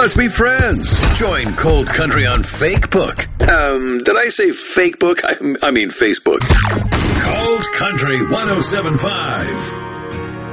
Let's be friends. Join Cold Country on Fakebook. Did I say Fakebook? I mean Facebook. Cold Country 107.5.